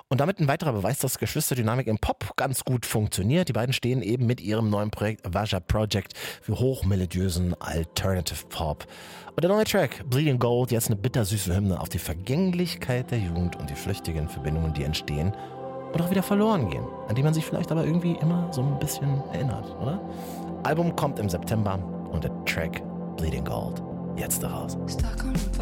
Und damit ein weiterer Beweis, dass Geschwisterdynamik im Pop ganz gut funktioniert. Die beiden stehen eben mit ihrem neuen Projekt Vaja Project für hochmelodiösen Alternative Pop. Und der neue Track Bleeding Gold, jetzt eine bittersüße Hymne auf die Vergänglichkeit der Jugend und die flüchtigen Verbindungen, die entstehen und auch wieder verloren gehen, an die man sich vielleicht aber irgendwie immer so ein bisschen erinnert, oder? Album kommt im September und der Track Bleeding Gold jetzt daraus.